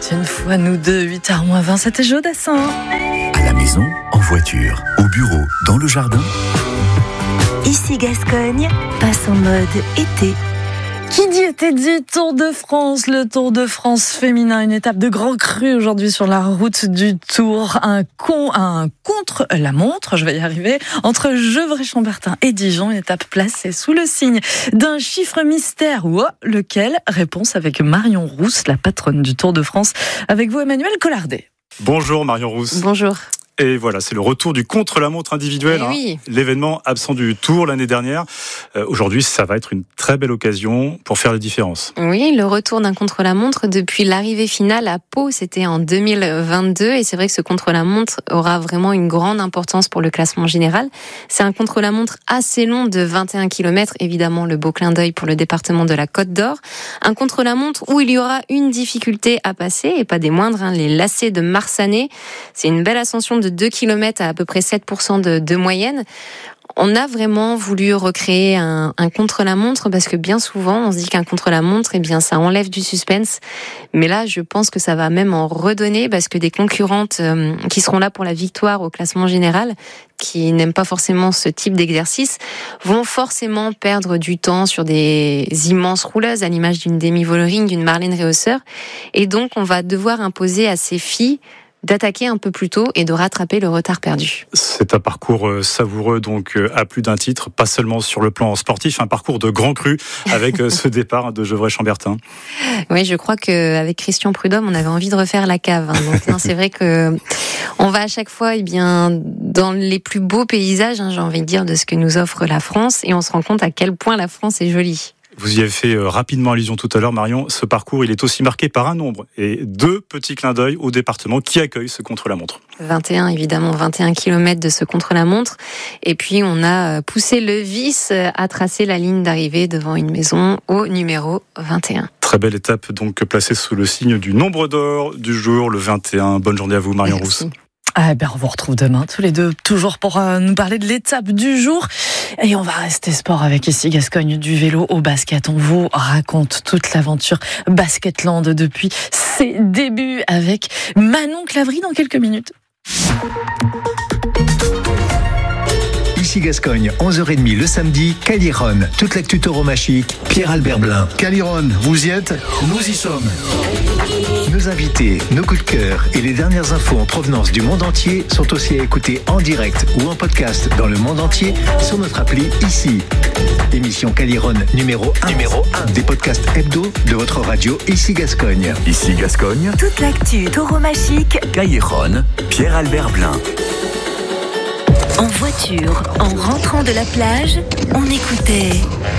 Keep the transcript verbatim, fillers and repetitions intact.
une fois nous deux, huit heures moins vingt, c'était Jodassin. À la maison, en voiture, au bureau, dans le jardin. Ici Gascogne passe en mode été. Qui dit été dit Tour de France, le Tour de France féminin, une étape de grand cru aujourd'hui sur la route du Tour, un, con, un contre la montre, je vais y arriver, entre Gevrey-Chambertin et Dijon, une étape placée sous le signe d'un chiffre mystère. Ouah, lequel? Réponse avec Marion Rousse, la patronne du Tour de France. Avec vous, Emmanuel Collardet. Bonjour Marion Rousse. Bonjour. Et voilà, c'est le retour du contre-la-montre individuel, eh oui. hein, l'événement absent du Tour l'année dernière. Euh, aujourd'hui, ça va être une très belle occasion pour faire la différence. Oui, le retour d'un contre-la-montre depuis l'arrivée finale à Pau, c'était en deux mille vingt-deux. Et c'est vrai que ce contre-la-montre aura vraiment une grande importance pour le classement général. C'est un contre-la-montre assez long de vingt et un kilomètres, évidemment le beau clin d'œil pour le département de la Côte d'Or. Un contre-la-montre où il y aura une difficulté à passer, et pas des moindres, hein, les lacets de Marsanais. C'est une belle ascension de de deux kilomètres à à peu près sept pour cent de, de moyenne. On a vraiment voulu recréer un, un contre-la-montre parce que bien souvent, on se dit qu'un contre-la-montre, eh bien, ça enlève du suspense. Mais là, je pense que ça va même en redonner parce que des concurrentes euh, qui seront là pour la victoire au classement général, qui n'aiment pas forcément ce type d'exercice, vont forcément perdre du temps sur des immenses rouleuses à l'image d'une Demi Vollering, d'une Marlène Réausseur. Et donc, on va devoir imposer à ces filles d'attaquer un peu plus tôt et de rattraper le retard perdu. C'est un parcours savoureux, donc à plus d'un titre, pas seulement sur le plan sportif, un parcours de grand cru avec ce départ de Gevrey-Chambertin. Oui, je crois qu'avec Christian Prudhomme, on avait envie de refaire la cave. Hein. Donc, non, c'est vrai que on va à chaque fois, eh bien, dans les plus beaux paysages, hein, j'ai envie de dire, de ce que nous offre la France, et on se rend compte à quel point la France est jolie. Vous y avez fait rapidement allusion tout à l'heure, Marion. Ce parcours, il est aussi marqué par un nombre et deux petits clins d'œil au département qui accueille ce contre-la-montre. vingt et un, évidemment, vingt et un kilomètres de ce contre-la-montre. Et puis, on a poussé le vice à tracer la ligne d'arrivée devant une maison au numéro vingt et un. Très belle étape, donc, placée sous le signe du nombre d'or du jour, le vingt et un. Bonne journée à vous, Marion Merci. Rousse. Ah ben, on vous retrouve demain, tous les deux, toujours pour euh, nous parler de l'étape du jour. Et on va rester sport avec ici Gascogne, du vélo au basket. On vous raconte toute l'aventure Basketland depuis ses débuts avec Manon Clavry dans quelques minutes. Ici Gascogne, onze heures trente le samedi, Caliron. Toute l'actu tauromachique, Pierre-Albert Blin. Caliron, vous y êtes? Nous y sommes. Nos invités, nos coups de cœur et les dernières infos en provenance du monde entier sont aussi à écouter en direct ou en podcast dans le monde entier sur notre appli Ici. Émission Caliron numéro un. Numéro un. Des podcasts hebdo de votre radio Ici Gascogne. Ici Gascogne, Toute l'actu tauromachique Caliron, Pierre-Albert Blin. en voiture, en rentrant de la plage, on écoutait